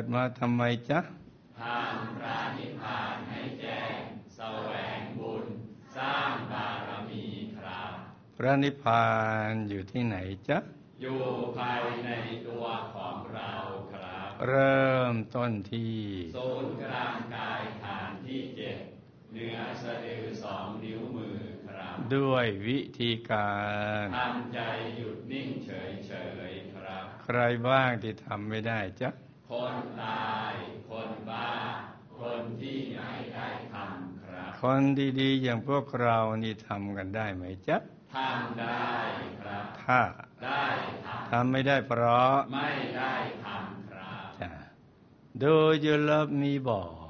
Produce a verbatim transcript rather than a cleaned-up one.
ดมาทำไมจ๊ะทำพระนิพพานให้แจ้งแสวงบุญสร้างบารมีครับพระนิพพานอยู่ที่ไหนจ๊ะอยู่ภายในตัวของเราครับเริ่มต้นที่ศูนย์กลางกายฐานที่เจ็ดเหนือสะดือสองนิ้วมือครับด้วยวิธีการทำใจหยุดนิ่งเฉยๆครับใครบ้างที่ทำไม่ได้จ๊ะคนตายคนบ้าคนที่ไม่ได้ทำครับคนดีๆอย่างพวกเรานี่ทำกันได้ไหมจ๊ะทำได้ครับถ้าได้ทำไม่ได้เพราะไม่ได้ทำครับจ้ะ Do you love me บอก